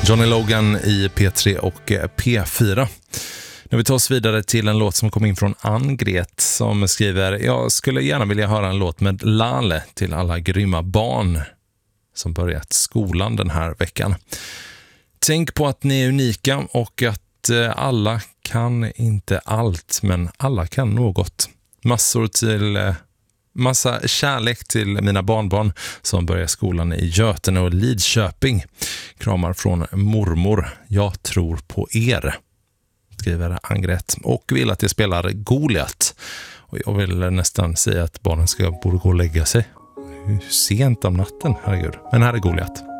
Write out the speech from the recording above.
Johnny Logan i P3 och P4. Nu vi tar oss vidare till en låt som kom in från Angret som skriver: jag skulle gärna vilja höra en låt med Lale till alla grymma barn som börjat skolan den här veckan. Tänk på att ni är unika och att alla kan inte allt, men alla kan något. Massa kärlek till mina barnbarn som börjar skolan i Götene och Lidköping. Kramar från mormor. Jag tror på er, skriver Angret, och vill att jag spelar Goliat. Och jag vill nästan säga att barnen borde gå och lägga sig. Hur sent om natten, herregud. Men här är Goliat.